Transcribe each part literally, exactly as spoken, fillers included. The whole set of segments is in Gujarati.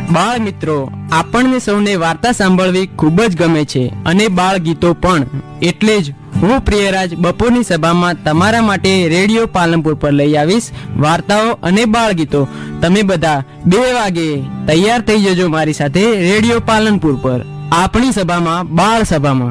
બાળ મિત્રો, આપણને સૌને વાર્તા સાંભળવી ખૂબ જ ગમે છે અને બાળ ગીતો પણ. એટલે જ હું પ્રિયરાજ બપોરની સભામાં તમારા માટે રેડિયો પાલનપુર પર લઈ આવીશ વાર્તાઓ અને બાળ ગીતો. તમે બધા બે વાગે તૈયાર થઈ જજો મારી સાથે રેડિયો પાલનપુર પર, આપણી સભામાં બાળ સભામાં.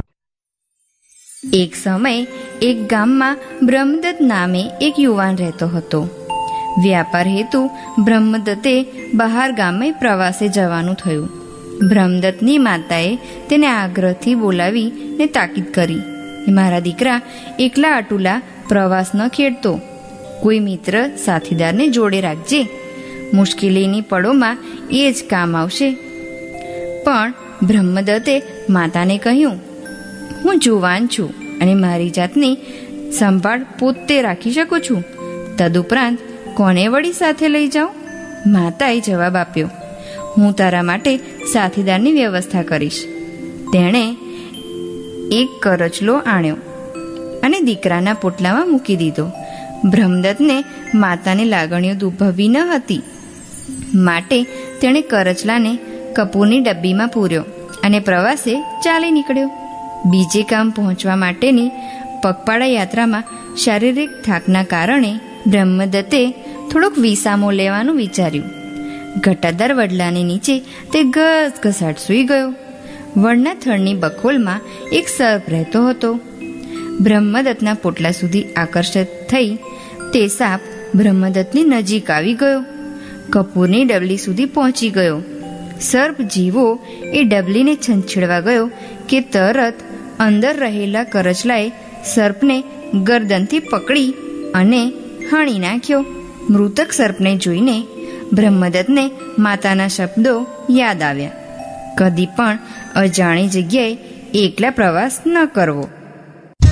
એક સમય એક ગામમાં બ્રહ્મદત્ત નામે એક યુવાન રહેતો હતો. વ્યાપાર હેતુ બ્રહ્મદત્તે બહાર ગામે પ્રવાસે જવાનું થયું. બ્રહ્મદત્તની માતાએ તેને આગ્રહથી બોલાવીને તાકીદ કરી, મારા દીકરા, એકલા અટુલા પ્રવાસ ન ખેડતો, કોઈ મિત્ર સાથીદારને જોડે રાખજે, મુશ્કેલીની પળોમાં એ જ કામ આવશે. પણ બ્રહ્મદત્તે માતાને કહ્યું, હું જુવાન છું અને મારી જાતની સંભાળ પોતે રાખી શકું છું, તદુપરાંત કોને વળી સાથે લઈ જાઉં? માતાએ જવાબ આપ્યો, હું તારા માટે સાથીદારની વ્યવસ્થા કરીશ. તેણે એક કરચલો આણ્યો અને દીકરાના પોટલામાં મૂકી દીધો. બ્રહ્મદત્તને માતાની લાગણીઓ દુભવી ન હતી, માટે તેણે કરચલાને કપૂરની ડબ્બીમાં પૂર્યો અને પ્રવાસે ચાલી નીકળ્યો. બીજે કામ પહોંચવા માટેની પગપાળા યાત્રામાં શારીરિક થાકના કારણે બ્રહ્મદત્તે થોડોક વિસામો લેવાનું વિચાર્યું. ઘટાદાર વડલાની નીચે તે ઘસઘસાટ સૂઈ ગયો. વડના થડની બખોલમાં એક સર્પ રહેતો હતો. બ્રહ્મદત્તના પોટલા સુધી આકર્ષિત થઈ તે સાપ બ્રહ્મદત્તની નજીક આવી ગયો. કપૂરની ડબલી સુધી પહોંચી ગયો. સર્પ જીવો એ ડબલીને છંછેડવા ગયો કે તરત અંદર રહેલા કરચલાએ સર્પને ગરદનથી પકડી અને હાણી નાખ્યો. મૃતક સર્પને જોઈને બ્રહ્મદત્તને માતાના શબ્દો યાદ આવ્યા, કદી પણ અજાણી જગ્યાએ એકલા પ્રવાસ ન કરવો.